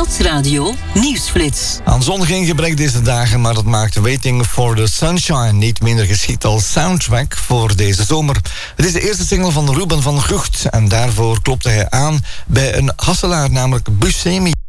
Stadsradio Nieuwsflits. Aan zon geen gebrek deze dagen, maar dat maakt Waiting for the Sunshine niet minder geschikt als soundtrack voor deze zomer. Het is de eerste single van Ruben van Gucht en daarvoor klopte hij aan bij een hasselaar, namelijk Buscemi.